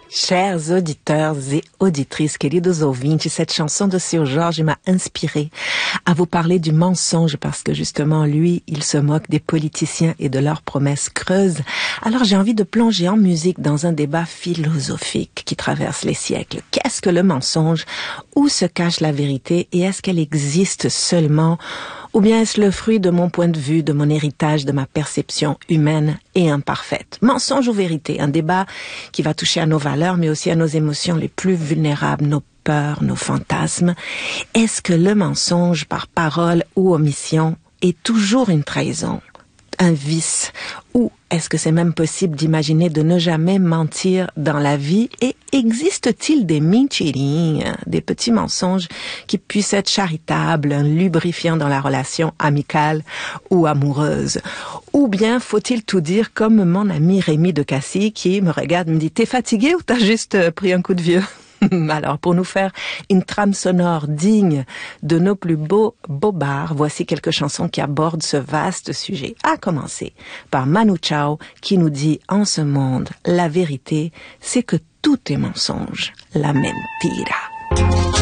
Chers auditeurs et auditrices, queridos ouvintes, cette chanson de Seu Jorge m'a inspiré à vous parler du mensonge parce que justement, lui, il se moque des politiciens et de leurs promesses creuses. Alors j'ai envie de plonger en musique dans un débat philosophique qui traverse les siècles. Qu'est-ce que le mensonge? Où se cache la vérité? Et est-ce qu'elle existe seulement? Ou bien est-ce le fruit de mon point de vue, de mon héritage, de ma perception humaine et imparfaite? Mensonge ou vérité? Un débat qui va toucher à nos valeurs, mais aussi à nos émotions les plus vulnérables, nos peurs, nos fantasmes. Est-ce que le mensonge, par parole ou omission, est toujours une trahison, un vice? Ou est-ce que c'est même possible d'imaginer de ne jamais mentir dans la vie? Et existe-t-il des mentirinhas, des petits mensonges qui puissent être charitables, un lubrifiant dans la relation amicale ou amoureuse? Ou bien faut-il tout dire comme mon ami Rémi de Cassis qui me regarde et me dit « T'es fatigué ou t'as juste pris un coup de vieux ?» Alors, pour nous faire une trame sonore digne de nos plus beaux bobards, voici quelques chansons qui abordent ce vaste sujet. À commencer par Manu Chao, qui nous dit « En ce monde, la vérité, c'est que tout est mensonge, la mentira ».